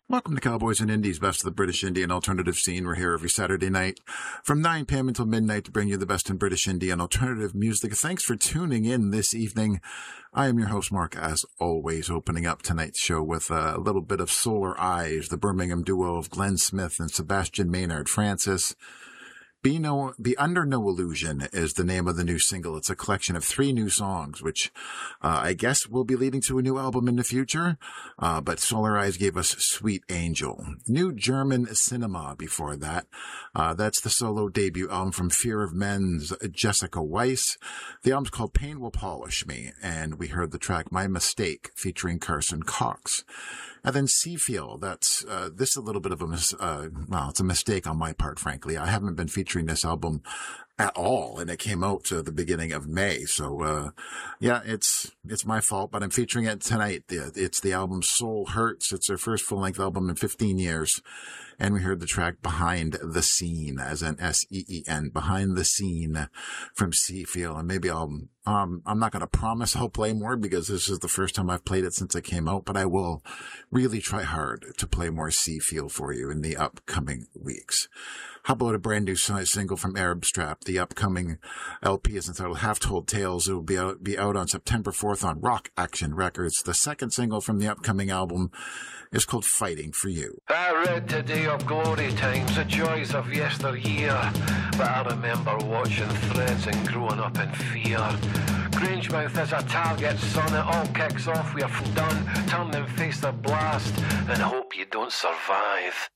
Welcome to Cowboys and Indies, best of the British Indian alternative scene. We're here every Saturday night from 9 p.m. until midnight to bring you the best in British Indian alternative music. Thanks for tuning in this evening. I am your host, Mark, as always, opening up tonight's show with a little bit of Solar Eyes, the Birmingham duo of Glenn Smith and Sebastian Maynard Francis. Be Under No Illusion is the name of the new single. It's a collection of 3 new songs, which I guess will be leading to a new album in the future. But Solar Eyes gave us Sweet Angel. New German Cinema before that. That's the solo debut album from Fear of Men's Jessica Weiss. The album's called Pain Will Polish Me, and we heard the track My Mistake featuring Carson Cox. And then Seafield, that's this is a little bit of it's a mistake on my part, frankly. I haven't been featuring this album at all, and it came out at the beginning of May. So, yeah, it's my fault, but I'm featuring it tonight. It's the album Soul Hurts. It's their first full-length album in 15 years. And we heard the track Behind the Scene, as in S-E-E-N, Behind the Scene from Seafield. And maybe I'm not going to promise I'll play more because this is the first time I've played it since it came out, but I will really try hard to play more Seafield for you in the upcoming weeks. How about a brand new single from Arab Strap? The upcoming LP is entitled Half Told Tales. It will be out on September 4th on Rock Action Records. The second single from the upcoming album is called Fighting for You. I read today of glory times, the joys of yesteryear, but I remember watching threads and growing up in fear. Grangemouth is a target, son, it all kicks off, we're done, turn and face the blast, and hope you don't survive.